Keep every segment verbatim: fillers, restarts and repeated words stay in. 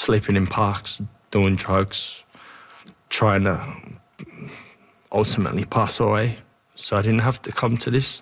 sleeping in parks, doing drugs, trying to ultimately pass away. So I didn't have to come to this.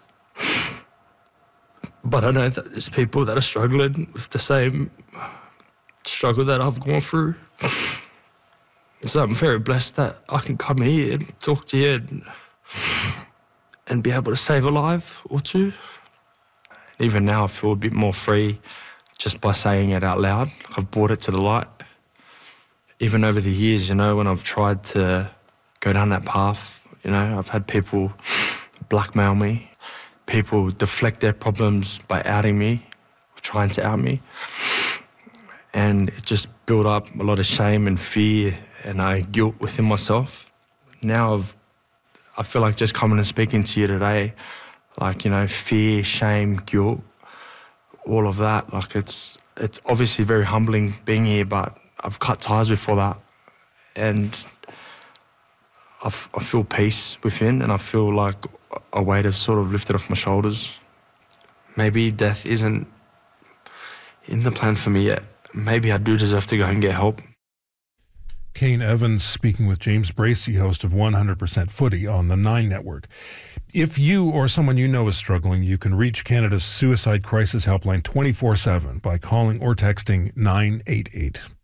But I know that there's people that are struggling with the same struggle that I've gone through. So I'm very blessed that I can come here and talk to you and, and be able to save a life or two. Even now I feel a bit more free just by saying it out loud. I've brought it to the light. Even over the years, you know, when I've tried to go down that path, you know, I've had people blackmail me. People deflect their problems by outing me, trying to out me. And it just built up a lot of shame and fear and uh, guilt within myself. Now I've, I feel like just coming and speaking to you today, like, you know, fear, shame, guilt, all of that, like it's, it's obviously very humbling being here, but I've cut ties with all that. And I, f- I feel peace within, and I feel like a weight has sort of lifted off my shoulders. Maybe death isn't in the plan for me yet. Maybe I do deserve to go and get help. Kane Evans speaking with James Bracey, host of one hundred percent Footy on the Nine Network. If you or someone you know is struggling, you can reach Canada's Suicide Crisis Helpline twenty-four seven by calling or texting nine eight eight.